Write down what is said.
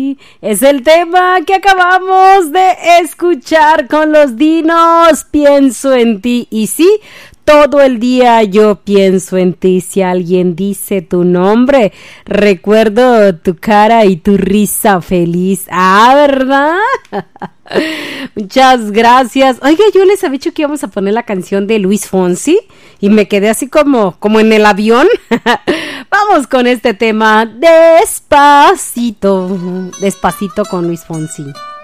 ti. Es el tema que acabamos de escuchar con los Dinos. Pienso en ti. Y sí, todo el día yo pienso en ti. Si alguien dice tu nombre, recuerdo tu cara y tu risa feliz. Ah, ¿verdad? Muchas gracias. Oiga, yo les había dicho que íbamos a poner la canción de Luis Fonsi y me quedé así como en el avión. Vamos con este tema, Despacito. Despacito con Luis Fonsi.